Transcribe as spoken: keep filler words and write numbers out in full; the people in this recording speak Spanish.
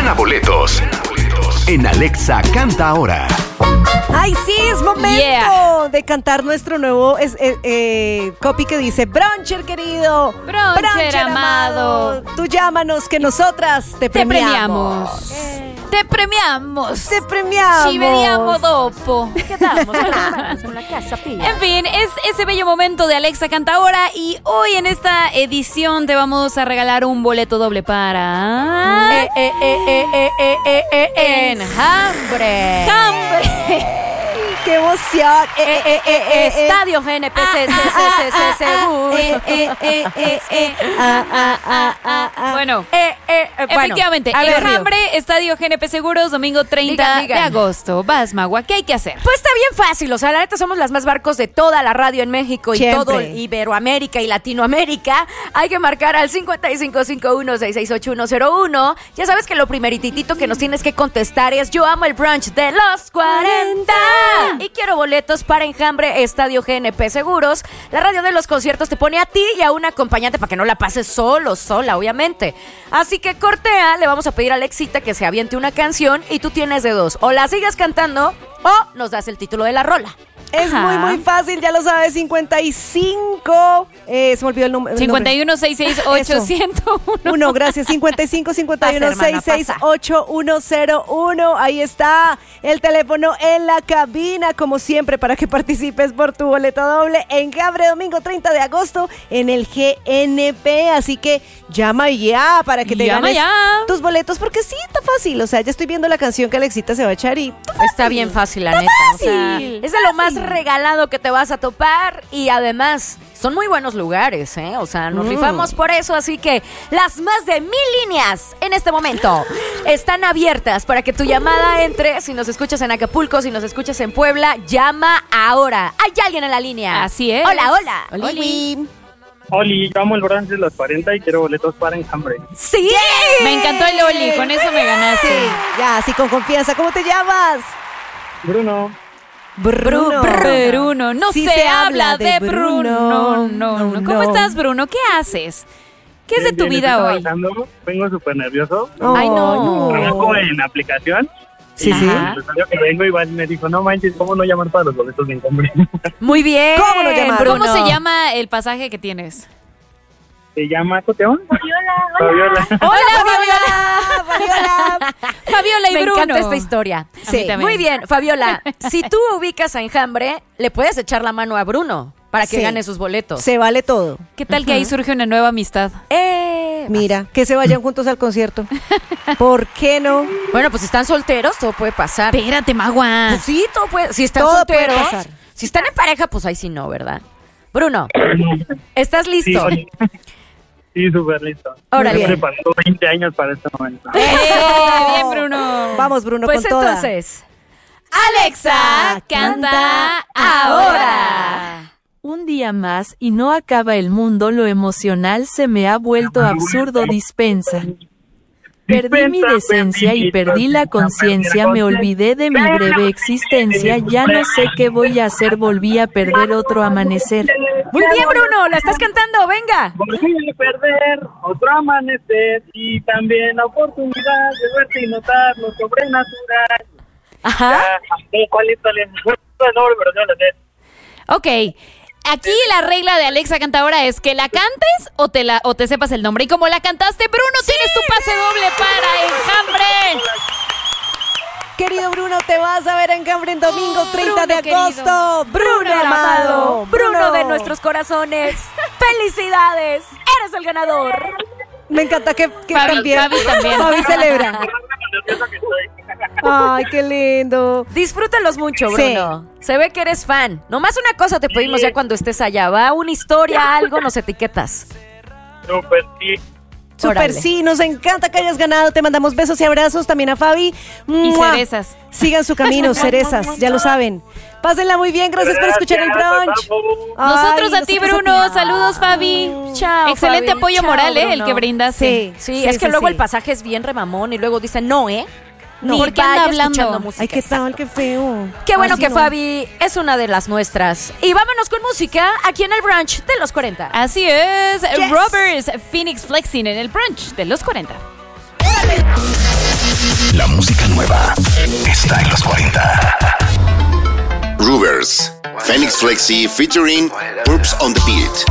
Gana boletos en Alexa Canta Ahora. ¡Ay, sí! Es momento Yeah. de cantar nuestro nuevo es, eh, eh, copy que dice Bruncher querido, Bruncher amado. Tú llámanos que nosotras te Te premiamos. premiamos. Eh. Te premiamos. Te premiamos. Ci vediamo dopo. Quedamos con la casa pía. En fin, es ese bello momento de Alexa Canta Ahora y hoy en esta edición te vamos a regalar un boleto doble para... Eh, eh, eh, eh, eh, eh, eh, eh, Enjambre. ¡Hambre! ¡Qué emoción! Eh, eh, eh, eh, eh, Estadio G N P C, C, C, C, seguro. eh, eh, eh, eh, eh. Ah, ah, ah, ah, ah. Bueno, Eh, eh, eh, bueno, efectivamente, a ver, Enjambre, Estadio G N P Seguros, domingo treinta Digan, digan. de agosto. Vas, Magua, ¿qué hay que hacer? Pues está bien fácil, o sea, la neta somos las más barcos de toda la radio en México y Siempre. todo Iberoamérica y Latinoamérica. Hay que marcar al cincuenta y cinco cincuenta y uno sesenta y seis ochenta y uno cero uno. Ya sabes que lo primerititito que nos tienes que contestar es yo amo el brunch de los cuarenta y quiero boletos para Enjambre, Estadio G N P Seguros. La radio de los conciertos te pone a ti y a un acompañante para que no la pases solo, sola, obviamente. Así que cortea, le vamos a pedir a Alexita que se aviente una canción y tú tienes de dos. O la sigas cantando o nos das el título de la rola. Es Ajá. muy, muy fácil, ya lo sabes, cincuenta y cinco. Eh, se me olvidó el, num- el cincuenta nombre. y uno sesenta y seis ochocientos uno. Uno, gracias. cincuenta y cinco cincuenta y uno Pasa, hermana, sesenta y seis pasa. ochenta y uno cero uno. Ahí está el teléfono en la cabina, como siempre, para que participes por tu boleto doble en Enjambre, domingo treinta de agosto en el G N P. Así que llama ya para que te Llama ganes ya. tus boletos, porque sí, está fácil. O sea, ya estoy viendo la canción que Alexita se va a echar y... Está bien fácil, la neta. O sea, fácil, es de lo más fácil. regalado que te vas a topar y además son muy buenos lugares, ¿eh? O sea, nos Mm. rifamos por eso, así que las más de mil líneas en este momento están abiertas para que tu llamada entre. Si nos escuchas en Acapulco, si nos escuchas en Puebla, llama ahora. ¿Hay alguien en la línea? Así es. Hola, hola. Oli. Oli, yo amo el brunch de los cuarenta y quiero boletos para Enjambre. ¡Sí! Me encantó el Oli, con eso me ganaste. Sí, ya, así con confianza. ¿Cómo te llamas? Bruno, Bruno. Bruno, no Sí se, se habla habla de de Bruno. Bruno. No, no, No, ¿Cómo no. estás, Bruno? ¿Qué haces? ¿Qué es de bien, tu bien, vida estoy hoy? trabajando, vengo súper nervioso. Ay, no. Trabajo en aplicación. Sí, y sí. el empresario que vengo igual me dijo, no manches, ¿cómo no llamar para los boletos de Enjambre? Muy bien. ¿Cómo lo llamaron? Bruno. ¿Cómo se llama el pasaje que tienes? ¿Se llama Coteón? Fabiola. Fabiola. Hola, Fabiola. Fabiola. Fabiola y Me Bruno. encanta esta historia. A mí también. Muy bien, Fabiola. Si tú ubicas a Enjambre, le puedes echar la mano a Bruno para que Sí. gane sus boletos. Se vale todo. ¿Qué tal que ahí surge una nueva amistad? Eh, Mira, que se vayan juntos al concierto. ¿Por qué no? Bueno, pues si están solteros, todo puede pasar. Espérate, Magua. Pues sí, todo puede. Si están Todo puede solteros, pasar. si están en pareja, pues ahí sí no, ¿verdad? Bruno, ¿estás Sí, listo? Oli. Sí, súper listo. Órale. Estoy preparando veinte años para este momento. ¡Eh! Bien, Bruno. Vamos, Bruno, Pues con toda. entonces, Alexa, canta ahora. Un día más y no acaba el mundo, lo emocional se me ha vuelto absurdo, dispensa. Perdí mi decencia y perdí la conciencia, me olvidé de mi breve existencia, ya no sé qué voy a hacer, volví a perder otro amanecer. muy bien, Bruno, la estás cantando, venga. Volví a perder otro amanecer y también la oportunidad de verte y notar lo sobrenatural. Ajá. Ah, sí, ¿cuál es? ¿Cuál es? No, no, pero no lo sé. Ok. Aquí la regla de Alexa Canta Ahora es que la cantes o te la o te sepas el nombre. Y como la cantaste, Bruno, tienes tu pase doble para Enjambre. Querido Bruno, te vas a ver en Enjambre en domingo treinta de Bruno, agosto. Bruno, Bruno amado, Bruno, Bruno de nuestros corazones. ¡Felicidades! ¡Eres el ganador! Me encanta que, que Fabi- también. Fabi también. Fabi celebra. Nervioso que estoy. Ay, qué lindo. Disfrútalos mucho, Sí. Bruno. Se ve que eres fan. Nomás una cosa te pedimos ya cuando estés allá, ¿va? Una historia, algo, nos etiquetas. Súper, sí. Super, Órale. sí, nos encanta que hayas ganado. Te mandamos besos y abrazos también a Fabi. Y ¡Mua! cerezas. Sigan su camino, cerezas, ya lo saben. Pásenla muy bien, gracias por escuchar el brunch. Ay, Nosotros a ti, nosotros Bruno. a ti. Saludos, Fabi. Chao, Excelente Fabi. apoyo Chao, moral, ¿eh? El Bruno. que brindaste. Sí, Sí, es que sí, luego sí. el pasaje es bien remamón y luego dicen no, ¿eh? No, Ni ¿por qué anda vaya hablando? escuchando música. Ay, qué tal, qué feo. Qué bueno Así que no. Fabi es una de las nuestras. Y vámonos con música aquí en el brunch de los cuarenta. Así es. Yes. Robbers Phoenix Flexing en el brunch de los cuarenta. cuarenta en los cuarenta. Rubers, Phoenix Flexi featuring Purps on the Beat.